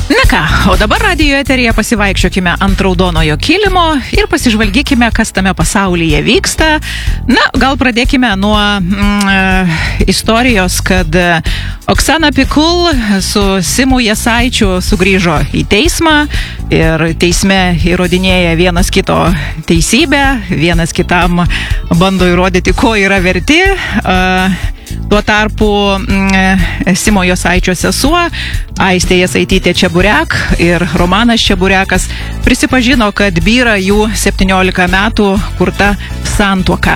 Na ką, o dabar radijo eteryje pasivaikščiokime ant raudonojo kilimo ir pasižvalgykime, kas tame pasaulyje vyksta. Na, gal pradėkime nuo istorijos, kad Oksana Pikul su Simu Jasaičiu sugrįžo į teismą ir teisme įrodinėja vienas kito teisybę, vienas kitam bando įrodyti, ko yra verti. Tuo tarpu Simo Jasaičio sesuo Aistė Jasaitytė Čeburek ir Romanas Čeburekas prisipažino, kad byra jų 17 metų kurta santuoka.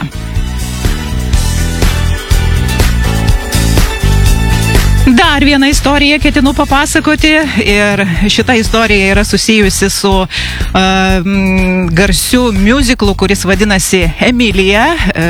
Dar vieną istoriją ketinu papasakoti ir šita istorija yra susijusi su garsiu miuziklu, kuris vadinasi Emilija.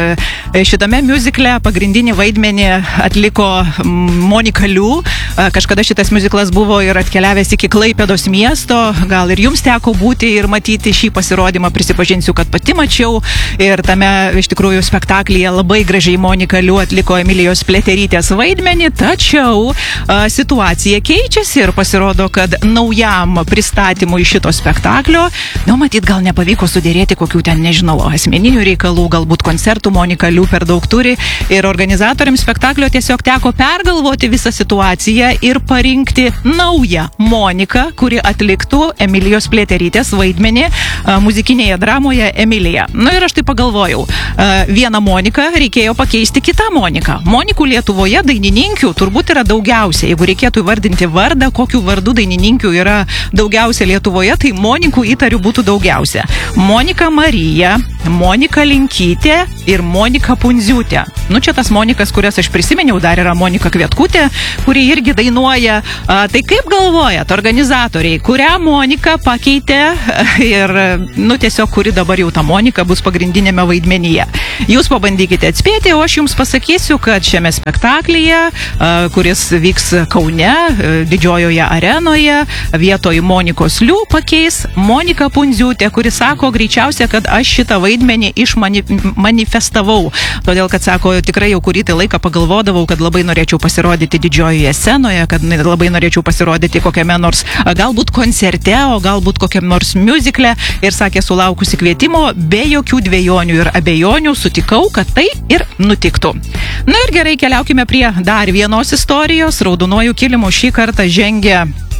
Šitame miuzikle pagrindinį vaidmenį atliko Monika Liu. Kažkada šitas miuziklas buvo ir atkeliavęs iki Klaipėdos miesto. Gal ir jums teko būti ir matyti šį pasirodymą, prisipažinsiu, kad pati mačiau. Ir tame iš tikrųjų spektaklyje labai gražiai Monika Liu atliko Emilijos Pliaterytės vaidmenį, tačiau situacija keičiasi ir pasirodo, kad naujam pristatymui šito spektaklio, matyt, gal nepavyko sudėrėti kokių ten, nežinau, asmeninių reikalų, galbūt koncertų Monika Liu per daug turi ir organizatoriams spektaklio tiesiog teko pergalvoti visą situaciją ir parinkti naują Moniką, kuri atliktų Emilijos Pliaterytės vaidmenį muzikinėje dramoje Emilija. Na ir aš tai pagalvojau, vieną Moniką reikėjo pakeisti kitą Moniką. Monikų Lietuvoje dainininkių turbūt yra daugiausia. Jeigu reikėtų įvardinti vardą, kokių vardų dainininkių yra daugiausia Lietuvoje, tai Monikų įtarių būtų daugiausia. Monika Marija, Monika Linkytė ir Monika Pundziūtė. Čia tas Monikas, kurias aš prisiminiau, dar yra Monika Kvietkutė, kuri irgi dainuoja. Tai kaip galvojat, organizatoriai, kurią Moniką pakeitė ir, tiesiog kuri dabar jau ta Monika bus pagrindinėme vaidmenyje. Jūs pabandykite atspėti, o aš jums pasakysiu, kad šiame spektaklyje, kuris vyks Kaune, didžiojoje arenoje, vietoj Monikos Liu pakeis Monika Pundziūtė, kuri sako greičiausia, kad aš šitą vaidmenį manifestavau. Todėl, kad sako, tikrai jau kurį tai laiką pagalvodavau, kad labai norėčiau pasirodyti didžiojoje scenoje, kad labai norėčiau pasirodyti kokiame nors galbūt koncerte, o galbūt kokiam nors miuzikle ir sakė, sulaukusi kvietimo, be jokių dvejonių ir abejonių sutikau, kad tai ir nutiktų. Na ir gerai, keliaukime prie dar vienos istorijos. Raudonuoju kilimu šį kartą žengia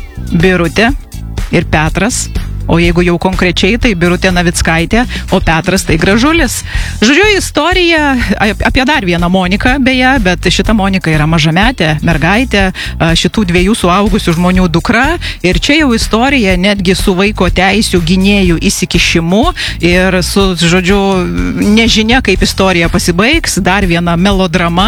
Birutė ir Petras. O jeigu jau konkrečiai, tai Birutė Navickaitė, o Petras tai Gražulis. Žodžiu, istorija apie dar vieną Moniką, beje, bet šita Monika yra mažametė mergaitė, šitų dviejų suaugusių žmonių dukra. Ir čia jau istorija netgi su vaiko teisių gynėjų įsikišimu ir su, žodžiu, nežinia, kaip istorija pasibaigs, dar viena melodrama.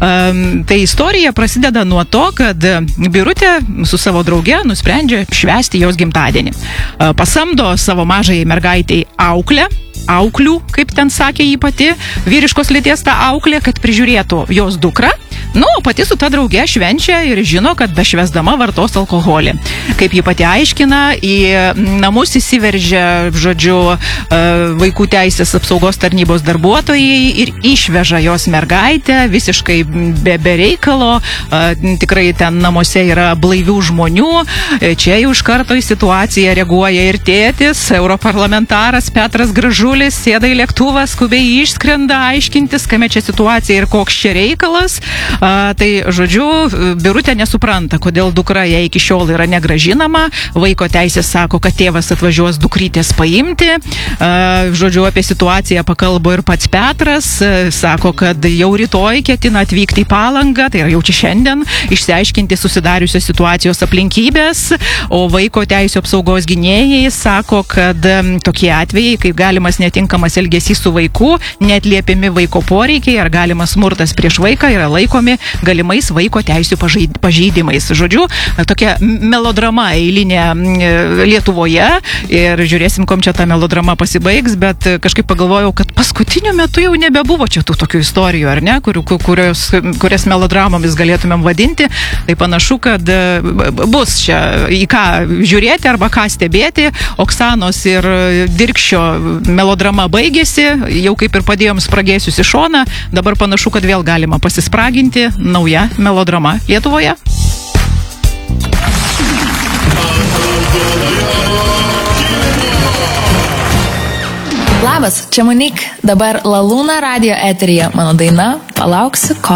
Tai istorija prasideda nuo to, kad Birutė su savo drauge nusprendžia švęsti jos gimtadienį. Pasamdo savo mažai mergaitei auklių, kaip ten sakė jį pati, vyriškos lyties ta auklė, kad prižiūrėtų jos dukrą. O pati su ta drauge švenčia ir žino, kad bešvesdama vartos alkoholį. Kaip ji pati aiškina, į namus įsiveržia, žodžiu, vaikų teisės apsaugos tarnybos darbuotojai ir išveža jos mergaitę visiškai be reikalo. Tikrai ten namuose yra blaivių žmonių. Čia jau iš karto į situaciją reaguoja ir tėtis, europarlamentaras Petras Gražulis, sėda į lėktuvą, skubiai išskrenda aiškintis, kame čia situacija ir koks čia reikalas. Tai, žodžiu, Birutė nesupranta, kodėl dukra jai iki šiol yra negražinama. Vaiko teisės sako, kad tėvas atvažiuos dukrytės paimti. Žodžiu, apie situaciją pakalbo ir pats Petras. Sako, kad jau rytoj ketina atvykti į Palangą, tai jau čia šiandien, išsiaiškinti susidariusios situacijos aplinkybės. O vaiko teisų apsaugos gynėjai sako, kad tokie atvejai, kaip galimas netinkamas elgesys su vaiku, neatliepiami vaiko poreikiai ar galimas smurtas prieš vaiką yra laikomi galimais vaiko teisių pažeidimais. Žodžiu, tokia melodrama eilinė Lietuvoje ir žiūrėsim, kom čia ta melodrama pasibaigs, bet kažkaip pagalvojau, kad paskutiniu metu jau nebebuvo čia tų tokių istorijų, ar ne, kurias melodramomis galėtumėm vadinti. Tai panašu, kad bus čia į ką žiūrėti arba ką stebėti. Oksanos ir Dirkščio melodrama baigėsi, jau kaip ir padėjom spragėsius į šoną, dabar panašu, kad vėl galima pasispraginti nauja melodrama Lietuvoje. Labas, čia Monik, dabar La Luna radio eteryje. Mano daina Palauksiu, kol